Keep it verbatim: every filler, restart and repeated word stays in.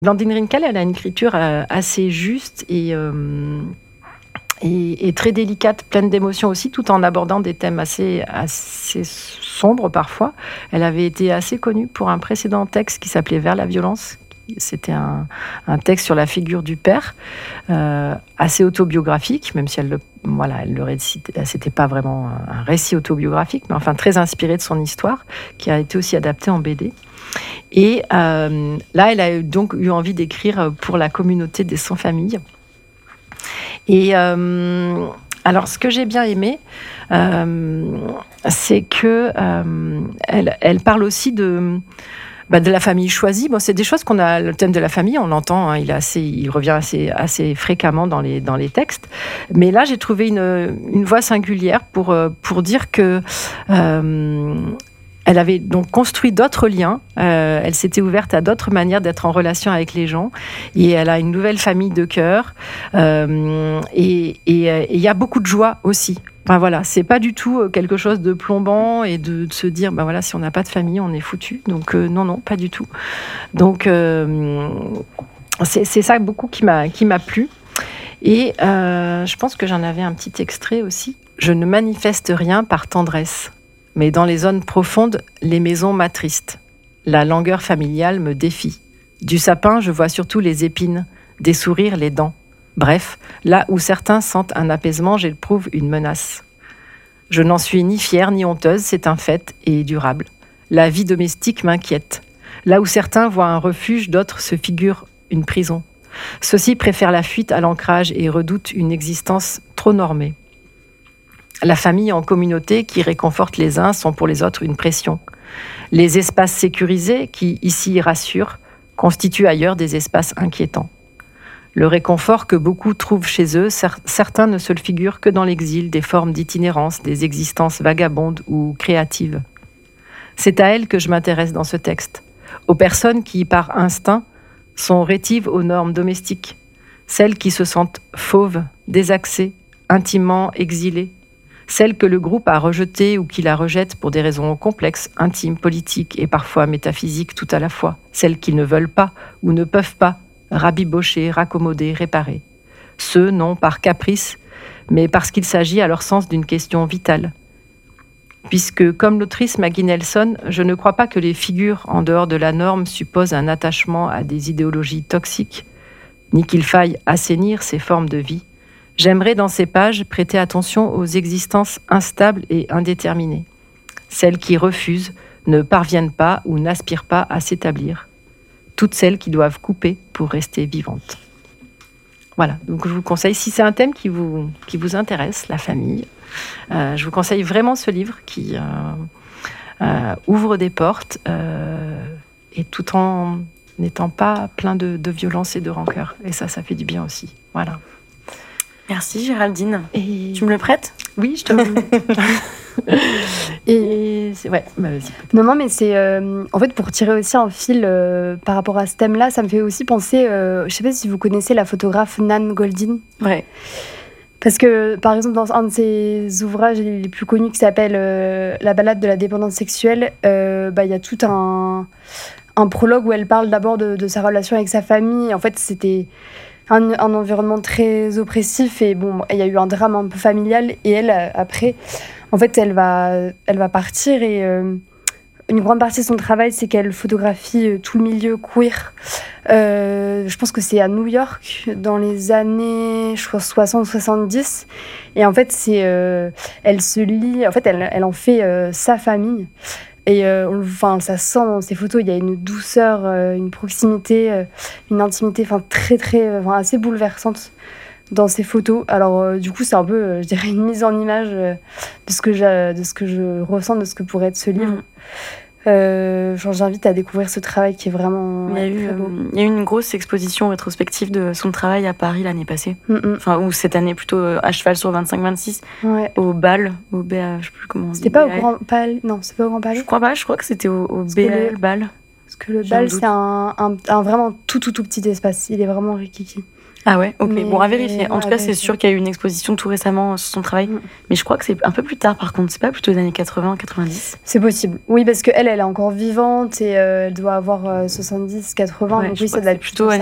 Blandine Rinkel, elle a une écriture euh, assez juste et, euh, et, et très délicate, pleine d'émotions aussi, tout en abordant des thèmes assez, assez sombres parfois. Elle avait été assez connue pour un précédent texte qui s'appelait Vers la violence. C'était un, un texte sur la figure du père, euh, assez autobiographique, même si elle le, voilà, elle le récite, c'était pas vraiment un récit autobiographique, mais enfin très inspiré de son histoire, qui a été aussi adapté en B D. Et euh, là, elle a donc eu envie d'écrire pour la communauté des sans-famille. Et euh, alors, ce que j'ai bien aimé, euh, c'est que euh, elle, elle parle aussi de Bah, de la famille choisie. Bon, c'est des choses qu'on a, le thème de la famille, on l'entend, hein, il, est assez, il revient assez, assez fréquemment dans les, dans les textes. Mais là, j'ai trouvé une, une voix singulière pour, pour dire que euh, elle avait donc construit d'autres liens, euh, elle s'était ouverte à d'autres manières d'être en relation avec les gens, et elle a une nouvelle famille de cœur, euh, et il y a beaucoup de joie aussi. Enfin, voilà, c'est pas du tout quelque chose de plombant et de, de se dire, ben voilà, si on n'a pas de famille, on est foutu. Donc euh, non, non, pas du tout. Donc euh, c'est, c'est ça beaucoup qui m'a, qui m'a plu. Et euh, je pense que j'en avais un petit extrait aussi. Je ne manifeste rien par tendresse, mais dans les zones profondes, les maisons m'attristent. La langueur familiale me défie. Du sapin, je vois surtout les épines, des sourires, les dents. Bref, là où certains sentent un apaisement, j'éprouve une menace. Je n'en suis ni fière ni honteuse, c'est un fait et durable. La vie domestique m'inquiète. Là où certains voient un refuge, d'autres se figurent une prison. Ceux-ci préfèrent la fuite à l'ancrage et redoutent une existence trop normée. La famille en communauté qui réconforte les uns sont pour les autres une pression. Les espaces sécurisés, qui ici rassurent, constituent ailleurs des espaces inquiétants. Le réconfort que beaucoup trouvent chez eux, certains ne se le figurent que dans l'exil, des formes d'itinérance, des existences vagabondes ou créatives. C'est à elles que je m'intéresse dans ce texte, aux personnes qui, par instinct, sont rétives aux normes domestiques, celles qui se sentent fauves, désaxées, intimement exilées, celles que le groupe a rejetées ou qui la rejettent pour des raisons complexes, intimes, politiques et parfois métaphysiques tout à la fois, celles qui ne veulent pas ou ne peuvent pas rabibocher, raccommoder, réparer. Ceux, non par caprice, mais parce qu'il s'agit à leur sens d'une question vitale. Puisque, comme l'autrice Maggie Nelson, je ne crois pas que les figures en dehors de la norme supposent un attachement à des idéologies toxiques, ni qu'il faille assainir ces formes de vie. J'aimerais dans ces pages prêter attention aux existences instables et indéterminées, celles qui refusent, ne parviennent pas ou n'aspirent pas à s'établir. Toutes celles qui doivent couper pour rester vivantes. Voilà, donc je vous conseille, si c'est un thème qui vous, qui vous intéresse, la famille, euh, je vous conseille vraiment ce livre qui euh, euh, ouvre des portes euh, et tout en n'étant pas plein de, de violence et de rancœur. Et ça, ça fait du bien aussi. Voilà. Merci Géraldine. Et... Tu me le prêtes ? Oui, je te le Et c'est... Ouais, bah vas-y. Non, non, mais c'est... Euh, en fait, pour tirer aussi un fil euh, par rapport à ce thème-là, ça me fait aussi penser... Euh, je sais pas si vous connaissez la photographe Nan Goldin. Ouais. Parce que, par exemple, dans un de ses ouvrages les plus connus qui s'appelle euh, La balade de la dépendance sexuelle, euh, bah, y a tout un, un prologue où elle parle d'abord de, de sa relation avec sa famille. En fait, c'était... Un, un environnement très oppressif et bon, il y a eu un drame un peu familial et elle, après, en fait, elle va, elle va partir et euh, une grande partie de son travail, c'est qu'elle photographie tout le milieu queer. Euh, je pense que c'est à New York dans les années, je crois, soixante soixante-dix. Et en fait, c'est, euh, elle se lie, en fait, elle, elle en fait euh, sa famille. Et euh, enfin, ça sent dans ces photos, il y a une douceur, euh, une proximité, euh, une intimité enfin, très, très, euh, enfin, assez bouleversante dans ces photos. Alors, euh, du coup, c'est un peu, euh, je dirais, une mise en image euh, de, ce que de ce que je ressens, de ce que pourrait être ce livre. Mmh. Euh, genre, j'invite à découvrir ce travail qui est vraiment il y a eu, très beau. Euh, il y a eu une grosse exposition rétrospective de son travail à Paris l'année passée. Mmh. Enfin, ou cette année plutôt euh, à cheval sur vingt-cinq vingt-six. Ouais. Au Bal, au B A, je sais plus comment on dit. C'était pas B A L. Au Grand Palais. Non, c'est pas au Grand Palais. Je crois pas, je crois que c'était au, au B A L le... Bal. Parce que le J'en bal, doute. c'est un, un, un vraiment tout, tout, tout petit espace. Il est vraiment rikiki. Ah ouais, ok. Mais- Bon, à vérifier. En ouais, tout à cas, c'est vérifier. sûr qu'il y a eu une exposition tout récemment sur son travail. Mm. Mais je crois que c'est un peu plus tard, par contre. C'est pas plutôt des années quatre-vingts, quatre-vingt-dix. C'est possible. Oui, parce qu'elle, elle est encore vivante et euh, elle doit avoir euh, soixante-dix, quatre-vingts. Ouais, donc je oui, crois ça que doit c'est être plutôt ça.